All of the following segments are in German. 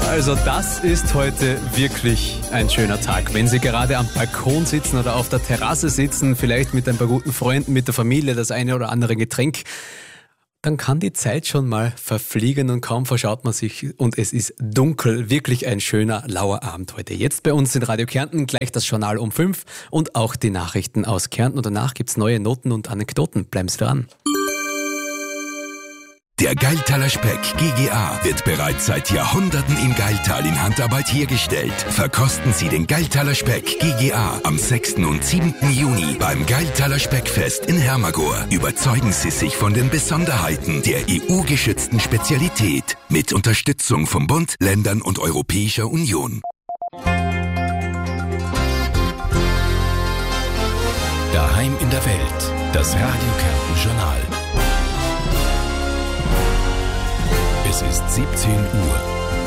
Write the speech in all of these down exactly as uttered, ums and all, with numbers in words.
Also das ist heute wirklich ein schöner Tag. Wenn Sie gerade am Balkon sitzen oder auf der Terrasse sitzen, vielleicht mit ein paar guten Freunden, mit der Familie, das eine oder andere Getränk, dann kann die Zeit schon mal verfliegen und kaum verschaut man sich und es ist dunkel. Wirklich ein schöner, lauer Abend heute. Jetzt bei uns in Radio Kärnten gleich das Journal um fünf und auch die Nachrichten aus Kärnten. Und danach gibt's neue Noten und Anekdoten. Bleiben Sie dran. Der Gailtaler Speck G G A wird bereits seit Jahrhunderten im Gailtal in Handarbeit hergestellt. Verkosten Sie den Gailtaler Speck G G A am sechsten und siebten Juni beim Gailtaler Speckfest in Hermagor. Überzeugen Sie sich von den Besonderheiten der E U-geschützten Spezialität mit Unterstützung vom Bund, Ländern und Europäischer Union. Daheim in der Welt, das Radio Kärnten Journal. Es ist siebzehn Uhr.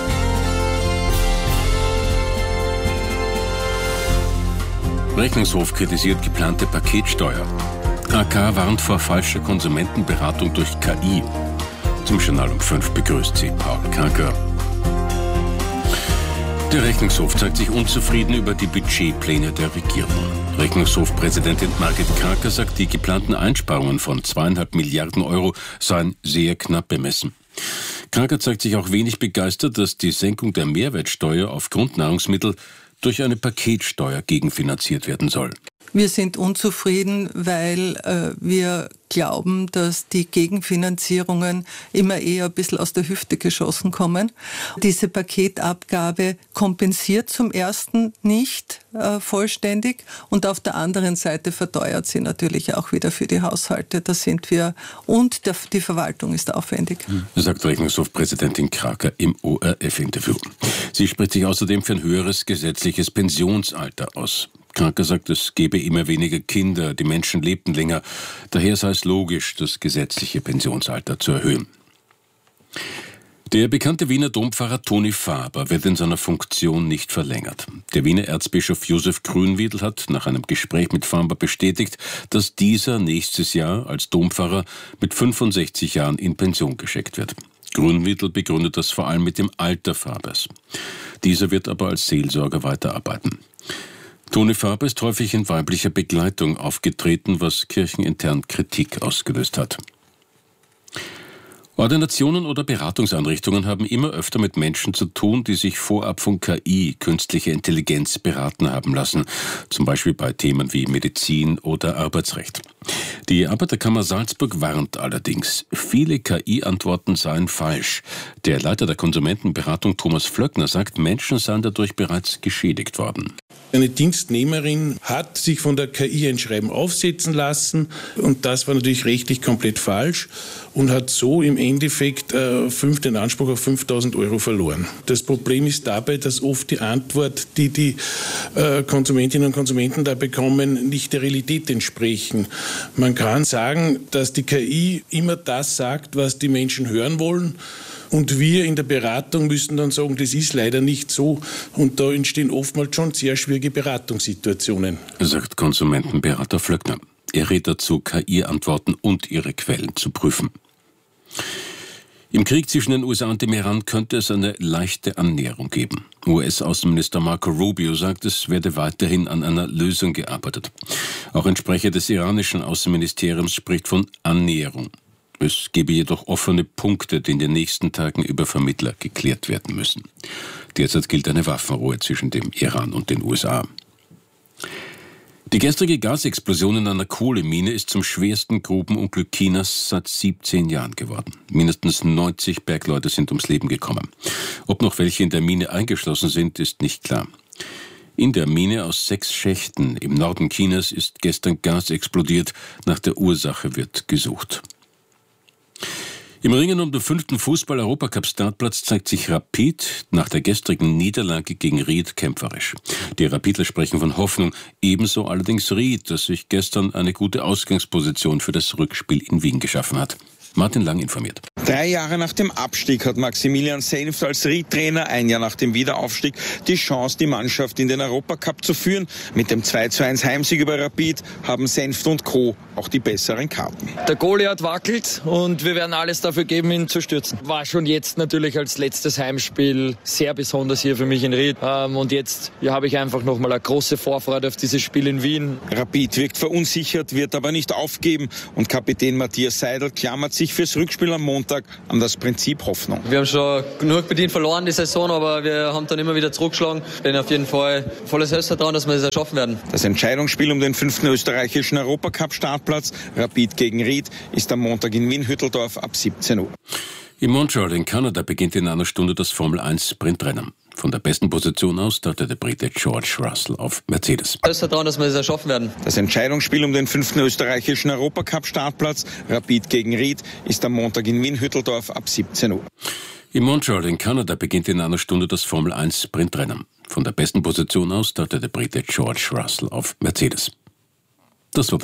Rechnungshof kritisiert geplante Paketsteuer. K K warnt vor falscher Konsumentenberatung durch K I. Zum Journal um fünf begrüßt sie Paul Kacker. Der Rechnungshof zeigt sich unzufrieden über die Budgetpläne der Regierung. Rechnungshofpräsidentin Margit Kacker sagt, die geplanten Einsparungen von zweieinhalb Milliarden Euro seien sehr knapp bemessen. Kacker zeigt sich auch wenig begeistert, dass die Senkung der Mehrwertsteuer auf Grundnahrungsmittel durch eine Paketsteuer gegenfinanziert werden soll. Wir sind unzufrieden, weil äh, wir glauben, dass die Gegenfinanzierungen immer eher ein bisschen aus der Hüfte geschossen kommen. Diese Paketabgabe kompensiert zum ersten nicht äh, vollständig und auf der anderen Seite verteuert sie natürlich auch wieder für die Haushalte. Da sind wir und der, die Verwaltung ist aufwendig. Sagt Rechnungshofpräsidentin Kraker im O R F-Interview. Sie spricht sich außerdem für ein höheres gesetzliches Pensionsalter aus. Kraker sagt, es gebe immer weniger Kinder, die Menschen lebten länger. Daher sei es logisch, das gesetzliche Pensionsalter zu erhöhen. Der bekannte Wiener Dompfarrer Toni Faber wird in seiner Funktion nicht verlängert. Der Wiener Erzbischof Josef Grünwiedl hat nach einem Gespräch mit Faber bestätigt, dass dieser nächstes Jahr als Dompfarrer mit fünfundsechzig Jahren in Pension geschickt wird. Grünwiedl begründet das vor allem mit dem Alter Fabers. Dieser wird aber als Seelsorger weiterarbeiten. Toni Faber ist häufig in weiblicher Begleitung aufgetreten, was kirchenintern Kritik ausgelöst hat. Ordinationen oder Beratungseinrichtungen haben immer öfter mit Menschen zu tun, die sich vorab von K I, künstlicher Intelligenz, beraten haben lassen, zum Beispiel bei Themen wie Medizin oder Arbeitsrecht. Die Arbeiterkammer Salzburg warnt allerdings, viele K I-Antworten seien falsch. Der Leiter der Konsumentenberatung Thomas Flöckner sagt, Menschen seien dadurch bereits geschädigt worden. Eine Dienstnehmerin hat sich von der K I ein Schreiben aufsetzen lassen und das war natürlich rechtlich komplett falsch und hat so im Endeffekt äh, fünf, den Anspruch auf fünftausend Euro verloren. Das Problem ist dabei, dass oft die Antwort, die die äh, Konsumentinnen und Konsumenten da bekommen, nicht der Realität entsprechen. Man kann sagen, dass die K I immer das sagt, was die Menschen hören wollen. Und wir in der Beratung müssen dann sagen, das ist leider nicht so. Und da entstehen oftmals schon sehr schwierige Beratungssituationen. Sagt Konsumentenberater Flöckner. Er rät dazu, K I-Antworten und ihre Quellen zu prüfen. Im Krieg zwischen den U S A und dem Iran könnte es eine leichte Annäherung geben. U S-Außenminister Marco Rubio sagt, es werde weiterhin an einer Lösung gearbeitet. Auch ein Sprecher des iranischen Außenministeriums spricht von Annäherung. Es gebe jedoch offene Punkte, die in den nächsten Tagen über Vermittler geklärt werden müssen. Derzeit gilt eine Waffenruhe zwischen dem Iran und den U S A. Die gestrige Gasexplosion in einer Kohlemine ist zum schwersten Grubenunglück Chinas seit siebzehn Jahren geworden. Mindestens neunzig Bergleute sind ums Leben gekommen. Ob noch welche in der Mine eingeschlossen sind, ist nicht klar. In der Mine aus sechs Schächten im Norden Chinas ist gestern Gas explodiert. Nach der Ursache wird gesucht. Im Ringen um den fünften Fußball-Europacup-Startplatz zeigt sich Rapid nach der gestrigen Niederlage gegen Ried kämpferisch. Die Rapidler sprechen von Hoffnung, ebenso allerdings Ried, das sich gestern eine gute Ausgangsposition für das Rückspiel in Wien geschaffen hat. Martin Lang informiert. Drei Jahre nach dem Abstieg hat Maximilian Senft als Ried-Trainer, ein Jahr nach dem Wiederaufstieg, die Chance, die Mannschaft in den Europacup zu führen. Mit dem zwei zu eins Heimsieg über Rapid haben Senft und Co. auch die besseren Karten. Der Goliath wackelt und wir werden alles dafür geben, ihn zu stürzen. War schon jetzt natürlich als letztes Heimspiel sehr besonders hier für mich in Ried. Und jetzt ja, habe ich einfach nochmal eine große Vorfreude auf dieses Spiel in Wien. Rapid wirkt verunsichert, wird aber nicht aufgeben und Kapitän Matthias Seidel klammert sich fürs Rückspiel am Montag an das Prinzip Hoffnung. Wir haben schon genug bedient verloren die Saison, aber wir haben dann immer wieder zurückgeschlagen. Ich bin auf jeden Fall volles Selbstvertrauen, dass wir es schaffen werden. Das Entscheidungsspiel um den fünften österreichischen Europacup-Startplatz, Rapid gegen Ried, ist am Montag in Wien-Hütteldorf ab siebzehn Uhr. In Montreal in Kanada beginnt in einer Stunde das Formel eins Sprintrennen. Von der besten Position aus startet der Brite George Russell auf Mercedes. Selbstvertrauen, dass wir es schaffen werden. Das Entscheidungsspiel um den fünften österreichischen Europacup-Startplatz, Rapid gegen Ried, ist am Montag in Wien-Hütteldorf ab siebzehn Uhr. In Montreal in Kanada beginnt in einer Stunde das Formel eins Sprintrennen. Von der besten Position aus startet der Brite George Russell auf Mercedes. Das war